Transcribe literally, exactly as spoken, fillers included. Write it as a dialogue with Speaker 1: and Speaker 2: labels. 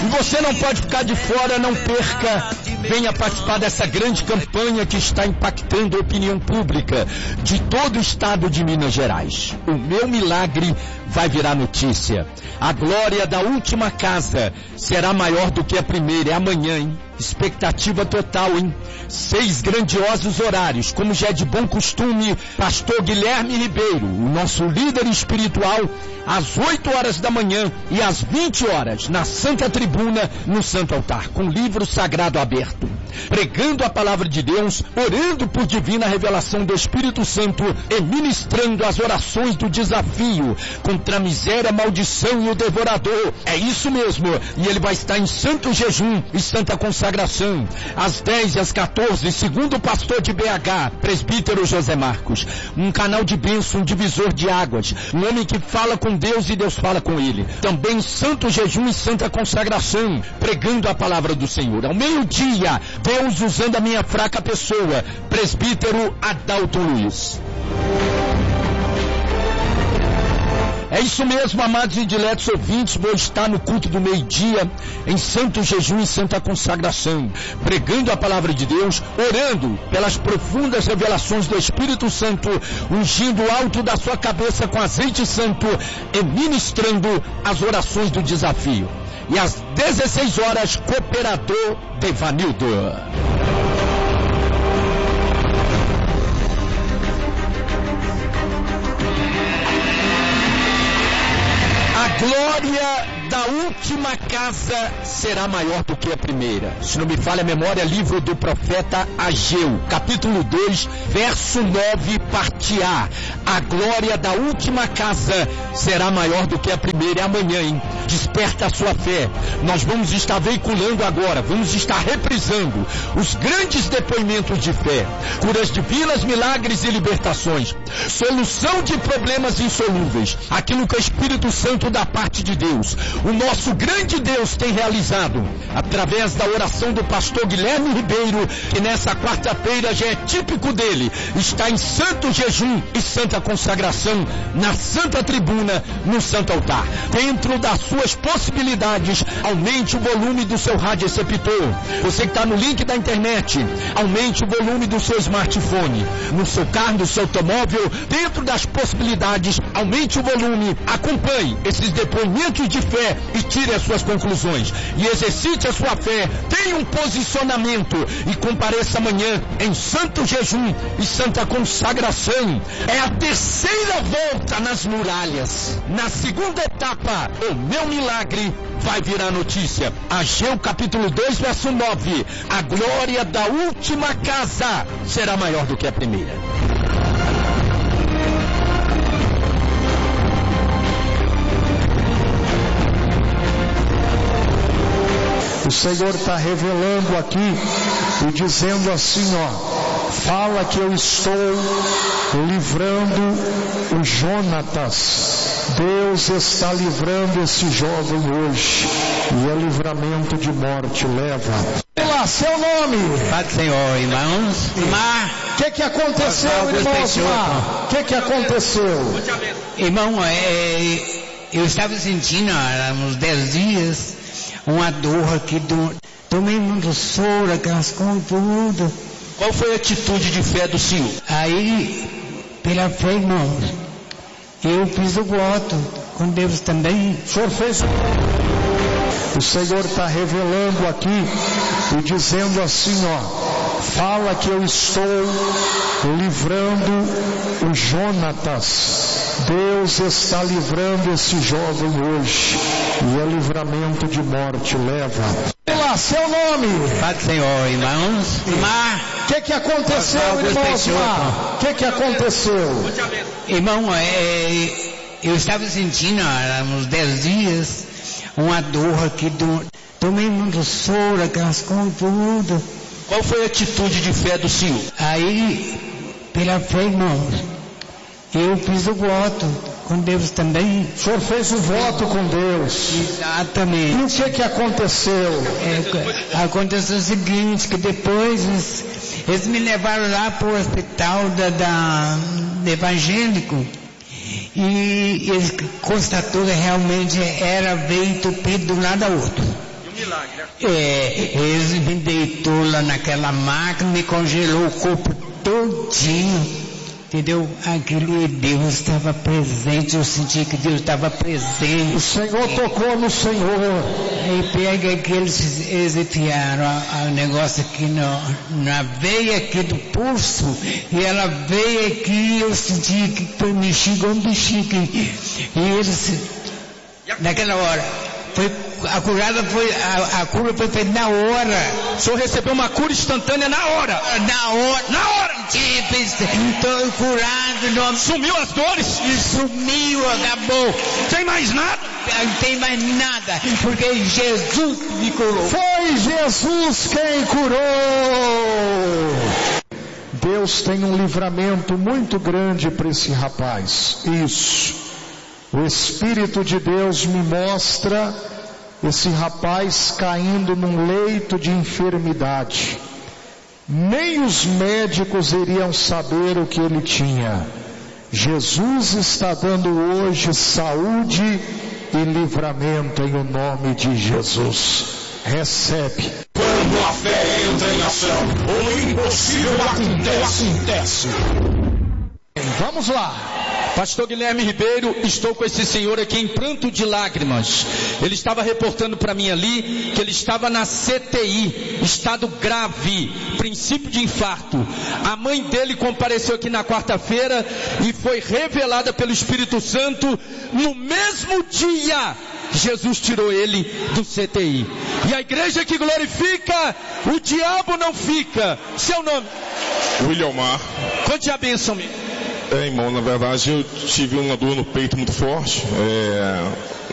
Speaker 1: Você não pode ficar de fora, não perca. Venha participar dessa grande campanha que está impactando a opinião pública de todo o estado de Minas Gerais. O meu milagre vai virar notícia. A glória da última casa será maior do que a primeira. É amanhã, hein? Expectativa total, hein? Seis grandiosos horários, como já é de bom costume, pastor Guilherme Ribeiro, o nosso líder espiritual, às oito horas da manhã e às vinte horas, na Santa Tribuna, no Santo Altar, com o livro sagrado aberto, pregando a palavra de Deus, orando por divina revelação do Espírito Santo e ministrando as orações do desafio contra a miséria, a maldição e o devorador. É isso mesmo, e ele vai estar em santo jejum e santa consagração, às dez e às quatorze, segundo o pastor de B H, presbítero José Marcos. Um canal de bênção, um divisor de águas, um homem que fala com Deus e Deus fala com ele. Também santo jejum e santa consagração, pregando a palavra do Senhor. Ao meio-dia, Deus usando a minha fraca pessoa, presbítero Adalto Luiz. É isso mesmo, amados e diletos ouvintes, vou estar no culto do meio-dia, em santo jejum e santa consagração, pregando a palavra de Deus, orando pelas profundas revelações do Espírito Santo, ungindo o alto da sua cabeça com azeite santo e ministrando as orações do desafio. E às dezesseis horas, cooperador Devanildo. A glória da última casa será maior do que a primeira. Se não me falha a memória, livro do profeta Ageu, capítulo dois, verso nove, parte A. A glória da última casa será maior do que a primeira. É amanhã, hein? Desperta a sua fé. Nós vamos estar veiculando agora, vamos estar reprisando os grandes depoimentos de fé, curas divinas, milagres e libertações, solução de problemas insolúveis, aquilo que o Espírito Santo da parte de Deus, o nosso grande Deus, tem realizado através da oração do pastor Guilherme Ribeiro, que nessa quarta-feira já é típico dele, está em santo jejum e santa consagração na Santa Tribuna, no Santo Altar. Dentro das suas possibilidades, aumente o volume do seu rádio receptor. Você que está no link da internet, aumente o volume do seu smartphone, no seu carro, no seu automóvel. Dentro das possibilidades, aumente o volume, acompanhe esses depoimentos de fé e tire as suas conclusões. E exercite a sua fé, tenha um posicionamento e compareça amanhã em santo jejum e santa consagração. É a terceira volta nas muralhas. Na segunda etapa, o meu milagre vai virar notícia. Ageu capítulo dois, verso nove. A glória da última casa será maior do que a primeira.
Speaker 2: O Senhor está revelando aqui e dizendo assim, ó, fala que eu estou livrando o Jonatas. Deus está livrando esse jovem hoje, e é livramento de morte, leva. Olá, seu nome?
Speaker 3: Pai do Senhor, irmãos. Mar.
Speaker 2: O que que aconteceu, irmãos? O que que aconteceu?
Speaker 3: Irmão, é, eu estava sentindo há uns dez dias uma dor aqui, do, tomei muito soro, aquelas coisas tudo.
Speaker 1: Qual foi a atitude de fé do senhor?
Speaker 3: Aí, pela fé, irmãos, eu fiz o voto com Deus também.
Speaker 2: O senhor fez. O Senhor está revelando aqui e dizendo assim, ó, fala que eu estou livrando o Jonatas. Deus está livrando esse jovem hoje, e é livramento de morte, leva. Olá, seu nome?
Speaker 3: Pai do Senhor, irmãos. Mar.
Speaker 2: O que que aconteceu, irmãos? O que que aconteceu?
Speaker 3: Irmão, é, eu estava sentindo há uns dez dias uma dor aqui, do, tomei muito soro, aquelas coisas tudo.
Speaker 1: Qual foi a atitude de fé do senhor?
Speaker 3: Aí, pela fé, irmãos, eu fiz o voto com Deus também.
Speaker 2: O senhor fez o voto com Deus?
Speaker 3: Exatamente.
Speaker 2: E o que que aconteceu?
Speaker 3: É, aconteceu o seguinte, que depois eles, eles me levaram lá para o hospital da, da, do evangélico, e eles constatou que realmente era veio entupido de um lado a outro.
Speaker 1: milagre.
Speaker 3: É, eles me deitou lá naquela máquina, me congelou o corpo todinho. Entendeu? Aquele Deus estava presente, eu senti que Deus estava presente.
Speaker 2: O Senhor tocou no Senhor.
Speaker 3: Aí pega que eles, eles enfiaram o negócio aqui no, na veia aqui do pulso, e ela veio aqui, eu senti que foi mexido um bexiga. E eles, naquela hora, foi, a curada foi, a, a cura foi feita na hora.
Speaker 1: O senhor recebeu uma cura instantânea na hora.
Speaker 3: Na hora.
Speaker 1: Na hora.
Speaker 3: Estou curado. Não...
Speaker 1: Sumiu as dores?
Speaker 3: E sumiu, acabou.
Speaker 1: Tem mais nada?
Speaker 3: Não tem mais nada, porque Jesus me curou.
Speaker 2: Foi Jesus quem curou. Deus tem um livramento muito grande para esse rapaz. Isso. O Espírito de Deus me mostra esse rapaz caindo num leito de enfermidade. Nem os médicos iriam saber o que ele tinha. Jesus está dando hoje saúde e livramento em o nome de Jesus. Recebe.
Speaker 4: Quando a fé entra em ação, o impossível acontece.
Speaker 2: Vamos lá.
Speaker 1: Pastor Guilherme Ribeiro, estou com esse senhor aqui em pranto de lágrimas. Ele estava reportando para mim ali que ele estava na C T I, estado grave, princípio de infarto. A mãe dele compareceu aqui na quarta-feira e foi revelada pelo Espírito Santo no mesmo dia. Jesus tirou ele do C T I. E a igreja que glorifica, o diabo não fica. Seu nome?
Speaker 4: William Mar.
Speaker 1: Conte a bênção, meu.
Speaker 4: É, irmão, na verdade eu tive uma dor no peito muito forte. É,